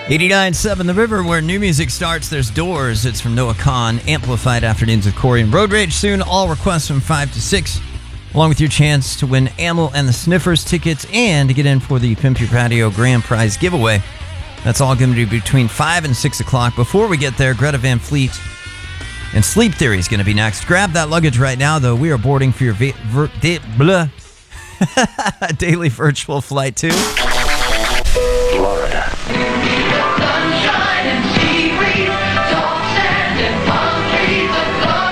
89.7 The River, where new music starts. There's Doors. It's from Noah Kahan. Amplified Afternoons with Corey and Road Rage. Soon, all requests from 5 to 6, along with your chance to win Amyl and the Sniffers tickets and to get in for the Pimp Your Patio Grand Prize giveaway. That's all going to be between 5 and 6 o'clock. Before we get there, Greta Van Fleet and Sleep Theory is going to be next. Grab that luggage right now, though. We are boarding for your daily virtual flight to Florida. Sunshine and sea breeze, soft sand and palm trees of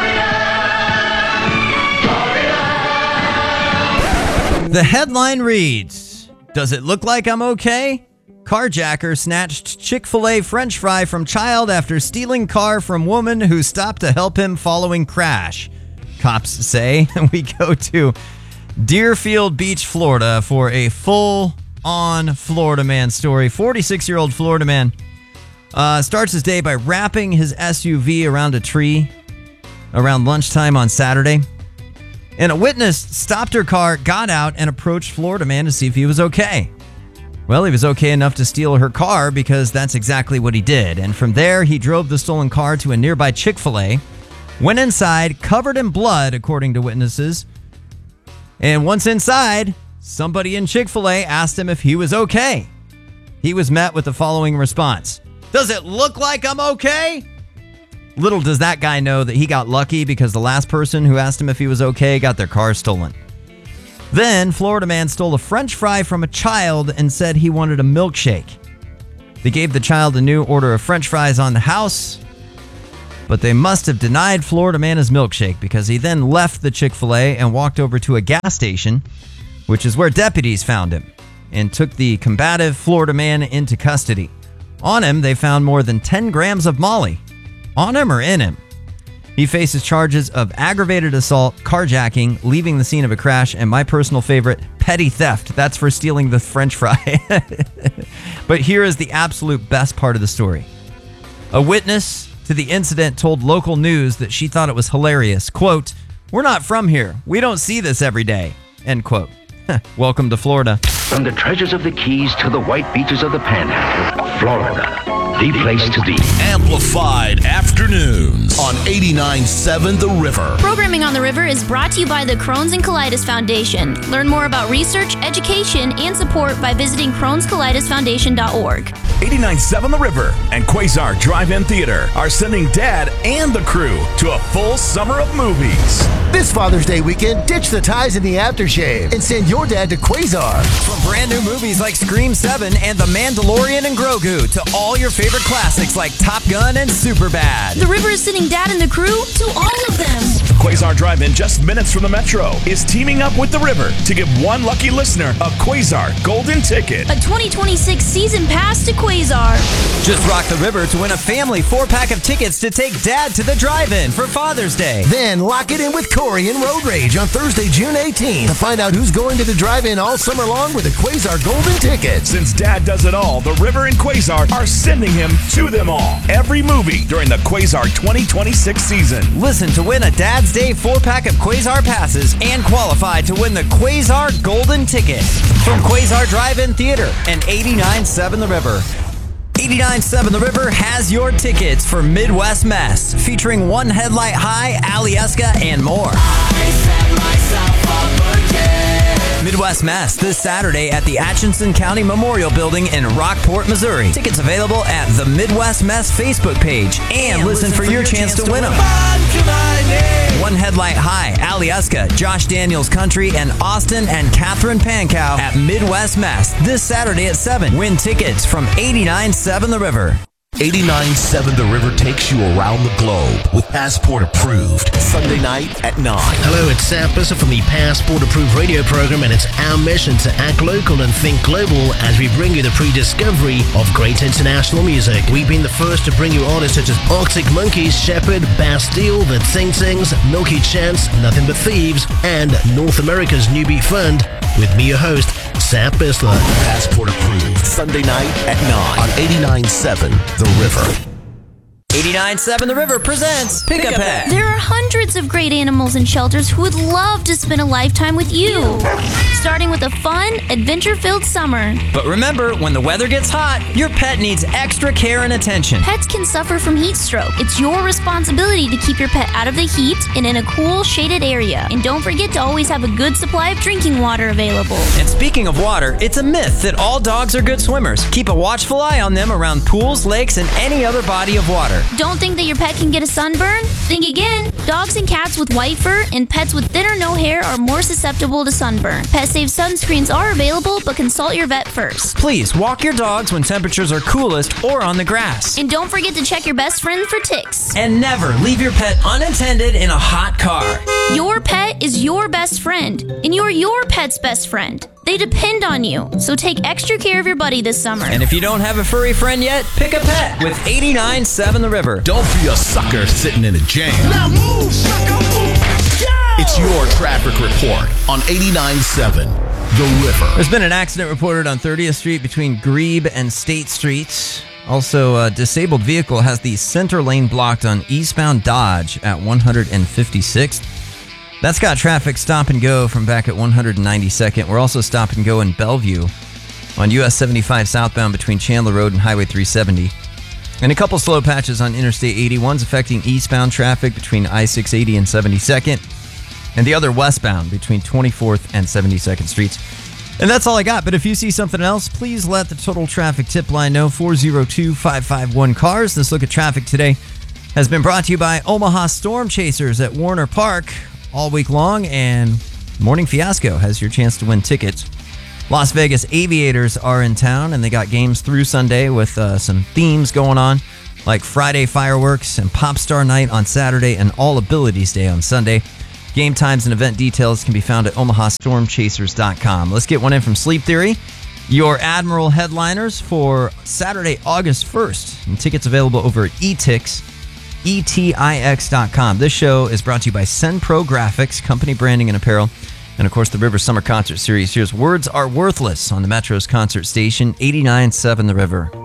Florida. The headline reads, "Does it look like I'm okay? Carjacker snatched Chick-fil-A French fry from child after stealing car from woman who stopped to help him following crash," cops say. We go to Deerfield Beach, Florida for a full-on Florida man story. 46-year-old Florida man starts his day by wrapping his SUV around a tree around lunchtime on Saturday. And a witness stopped her car, got out, and approached Florida man to see if he was okay. Well, he was okay enough to steal her car because that's exactly what he did. And from there, he drove the stolen car to a nearby Chick-fil-A, went inside, covered in blood, according to witnesses. And once inside, somebody in Chick-fil-A asked him if he was okay. He was met with the following response: "Does it look like I'm okay?" Little does that guy know that he got lucky because the last person who asked him if he was okay got their car stolen. Then, Florida man stole a French fry from a child and said he wanted a milkshake. They gave the child a new order of French fries on the house, but they must have denied Florida man his milkshake because he then left the Chick-fil-A and walked over to a gas station, which is where deputies found him, and took the combative Florida man into custody. On him, they found more than 10 grams of Molly. On him or in him? He faces charges of aggravated assault, carjacking, leaving the scene of a crash, and my personal favorite, petty theft. That's for stealing the French fry. But here is the absolute best part of the story. A witness to the incident told local news that she thought it was hilarious. Quote, "We're not from here. We don't see this every day." End quote. Welcome to Florida. From the treasures of the Keys to the white beaches of the Panhandle, Florida, the place to be. Amplified Afternoons on 89.7 The River. Programming on the River is brought to you by the Crohn's and Colitis Foundation. Learn more about research, education, and support by visiting Crohn'sColitisFoundation.org. 89.7 The River and Quasar Drive-In Theater are sending Dad and the crew to a full summer of movies. This Father's Day weekend, ditch the ties and the aftershave and send your dad to Quasar. From brand new movies like Scream 7 and The Mandalorian and Grogu to all your favorite classics like Top Gun and Superbad. The River is sending Dad and the crew to all of them. Quasar Drive-In, just minutes from the Metro, is teaming up with The River to give one lucky listener a Quasar Golden Ticket. A 2026 season pass to Quasar. Just rock the River to win a family 4-pack of tickets to take Dad to the drive-in for Father's Day. Then lock it in with Corey and Road Rage on Thursday, June 18th to find out who's going to the drive-in all summer long with a Quasar Golden Ticket. Since Dad does it all, The River and Quasar are sending him to them all. Every movie during the Quasar 2026 season. Listen to win a Dad's Day 4-pack of Quasar passes and qualify to win the Quasar Golden Ticket from Quasar Drive-In Theater and 89.7 The River. 89.7 The River has your tickets for Midwest Mess, featuring One Headlight High, Alyeska, and more. Midwest Mess this Saturday at the Atchison County Memorial Building in Rockport, Missouri. Tickets available at the Midwest Mess Facebook page. And listen for your chance to win them. One Headlight High, Alyeska, Josh Daniels Country, and Austin and Catherine Pankow at Midwest Mess this Saturday at 7. Win tickets from 89.7 The River. 89.7 The River takes you around the globe with Passport Approved. Sunday night at 9. Hello, it's Sam Busser from the Passport Approved radio program, and it's our mission to act local and think global as we bring you the pre-discovery of great international music. We've been the first to bring you artists such as Arctic Monkeys, Shepherd, Bastille, The Tsing Tsings, Milky Chance, Nothing But Thieves, and North America's New Beat Fund with me, your host, Sam Bissler. Passport Approved. Sunday night at 9 on 89.7 The River. 89.7 The River presents Pick a Pet. There are hundreds of great animals in shelters who would love to spend a lifetime with you. starting with a fun, adventure-filled summer. But remember, when the weather gets hot, your pet needs extra care and attention. Pets can suffer from heat stroke. It's your responsibility to keep your pet out of the heat and in a cool, shaded area. And don't forget to always have a good supply of drinking water available. And speaking of water, it's a myth that all dogs are good swimmers. Keep a watchful eye on them around pools, lakes, and any other body of water. Don't think that your pet can get a sunburn? Think again. Dogs and cats with white fur and pets with thin or no hair are more susceptible to sunburn. Pet-safe sunscreens are available, but consult your vet first. Please walk your dogs when temperatures are coolest or on the grass. And don't forget to check your best friend for ticks. And never leave your pet unattended in a hot car. Your pet is your best friend, and you're your pet's best friend. They depend on you, so take extra care of your buddy this summer. And if you don't have a furry friend yet, pick a pet with 89.7 The River. Don't be a sucker sitting in a jam. Now move, sucker, move. It's your traffic report on 89.7 The River. There's been an accident reported on 30th Street between Grebe and State Streets. Also, a disabled vehicle has the center lane blocked on eastbound Dodge at 156th. That's got traffic stop and go from back at 192nd. We're also stop and go in Bellevue on US 75 southbound between Chandler Road and Highway 370. And a couple slow patches on Interstate 81's affecting eastbound traffic between I-680 and 72nd, and the other westbound between 24th and 72nd Streets. And that's all I got, but if you see something else, please let the Total Traffic Tip Line know, 402-551-CARS. This look at traffic today has been brought to you by Omaha Storm Chasers at Warner Park all week long, and Morning Fiasco has your chance to win tickets. Las Vegas Aviators are in town, and they got games through Sunday with some themes going on, like Friday Fireworks and Pop Star Night on Saturday and All Abilities Day on Sunday. Game times and event details can be found at OmahaStormChasers.com. Let's get one in from Sleep Theory. Your Admiral headliners for Saturday, August 1st. And tickets available over at eTix, ETIX.com. This show is brought to you by SenPro Graphics, company branding and apparel. And of course, the River Summer Concert Series. Here's Words Are Worthless on the Metro's concert station, 89.7 The River.